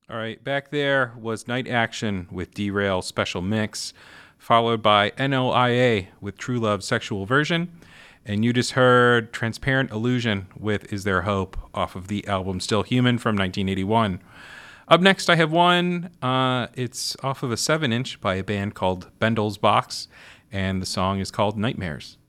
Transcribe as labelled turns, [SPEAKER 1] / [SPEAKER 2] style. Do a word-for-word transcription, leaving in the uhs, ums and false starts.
[SPEAKER 1] All right, back there was Night Action with Derail Special Mix, followed by N O I A with True Love Sexual Version. And you just heard Transparent Illusion with Is There Hope off of the album Still Human from nineteen eighty-one. Up next, I have one. Uh, it's off of a seven inch by a band called Bendel's Box, and the song is called Nightmares.